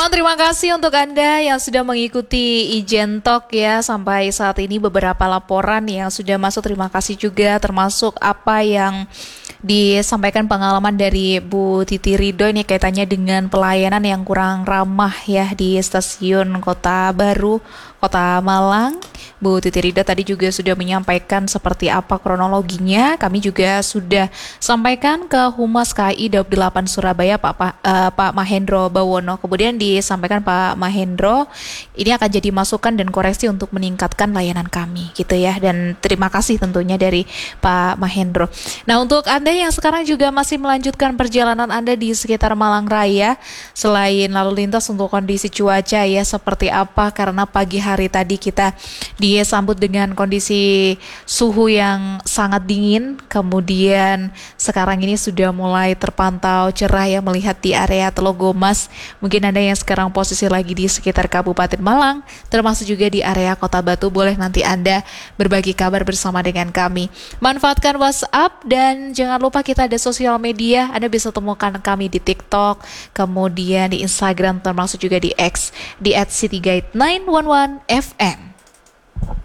Mohon terima kasih untuk Anda yang sudah mengikuti Ijen Talk ya. Sampai saat ini beberapa laporan yang sudah masuk, terima kasih juga, termasuk apa yang disampaikan pengalaman dari Bu Titi Ridho ini kaitannya dengan pelayanan yang kurang ramah ya di stasiun Kota Baru, Kota Malang. Bu Titi Ridho tadi juga sudah menyampaikan seperti apa kronologinya. Kami juga sudah sampaikan ke Humas KAI Daup 8 Surabaya Pak Mahendro Bawono. Kemudian disampaikan Pak Mahendro, ini akan jadi masukan dan koreksi untuk meningkatkan layanan kami gitu ya. Dan terima kasih tentunya dari Pak Mahendro. Nah, untuk Anda yang sekarang juga masih melanjutkan perjalanan Anda di sekitar Malang Raya, selain lalu lintas untuk kondisi cuaca ya seperti apa, karena pagi hari tadi kita disambut dengan kondisi suhu yang sangat dingin, kemudian sekarang ini sudah mulai terpantau cerah ya melihat di area Telogomas. Mungkin Anda yang sekarang posisi lagi di sekitar Kabupaten Malang, termasuk juga di area Kota Batu, boleh nanti Anda berbagi kabar bersama dengan kami. Manfaatkan WhatsApp dan jangan lupa kita ada sosial media. Anda bisa temukan kami di TikTok, kemudian di Instagram, termasuk juga di X di @citygate911fm.